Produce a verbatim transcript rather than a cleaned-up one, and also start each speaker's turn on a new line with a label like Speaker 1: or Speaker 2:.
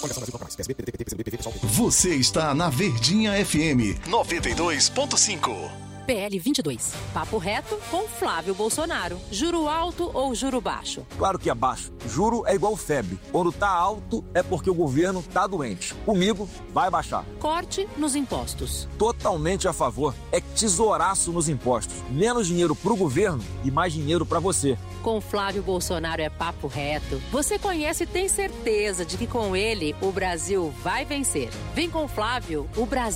Speaker 1: Você está na Verdinha F M noventa e dois ponto cinco.
Speaker 2: P L vinte e dois. Papo reto com Flávio Bolsonaro. Juro alto ou juro baixo?
Speaker 3: Claro que é baixo. Juro é igual febre. Quando tá alto é porque o governo tá doente. Comigo, vai baixar.
Speaker 2: Corte nos impostos.
Speaker 3: Totalmente a favor. É tesouraço nos impostos. Menos dinheiro pro governo e mais dinheiro pra você.
Speaker 2: Com Flávio Bolsonaro é papo reto. Você conhece e tem certeza de que com ele o Brasil vai vencer. Vem com Flávio, o Brasil